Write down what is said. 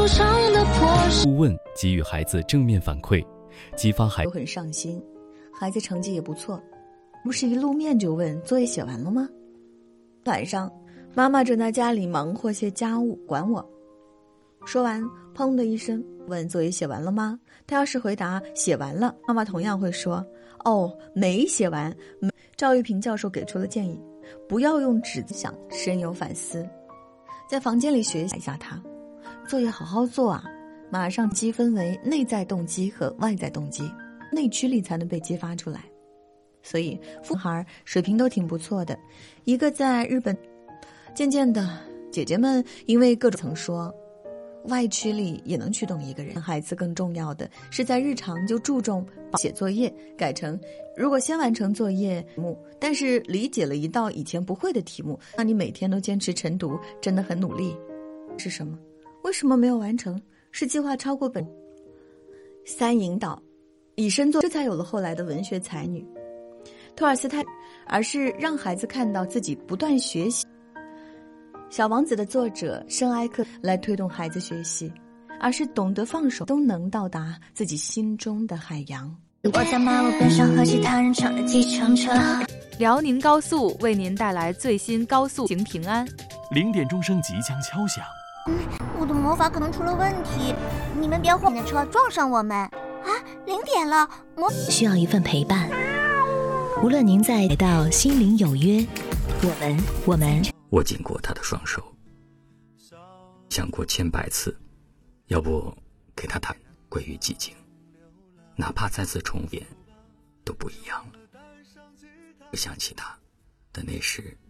顾问给予孩子正面反馈，激发孩子都很上心，孩子成绩也不错，不是一露面就问作业写完了吗？晚上妈妈正在家里忙活些家务，管我。说完砰的一声问作业写完了吗？他要是回答写完了，妈妈同样会说哦，没写完。赵玉平教授给出了建议，不要用纸想，深有反思，在房间里学习一下他作业好好做啊，马上积分为内在动机和外在动机，内驱力才能被激发出来。所以男孩水平都挺不错的，一个在日本。渐渐的姐姐们因为各种曾说外驱力也能驱动一个人，孩子更重要的是在日常就注重写作业，改成如果先完成作业题目，但是理解了一道以前不会的题目，那你每天都坚持晨读真的很努力。是什么？为什么没有完成？是计划超过本。三引导，以身作，这才有了后来的文学才女托尔斯泰，而是让孩子看到自己不断学习。小王子的作者圣埃克来推动孩子学习，而是懂得放手，都能到达自己心中的海洋。 我在马路边上和其他人抢着计程车。 辽宁高速为您带来最新高速行平安。 0点钟声即将敲响。 我的魔法可能出了问题，你们别晃，你的车撞上我们啊！0点了， 需要一份陪伴。无论您在到心灵有约，我们握紧过他的双手，想过千百次，要不给他谈归于寂静，哪怕再次重演都不一样了。我想起他的那时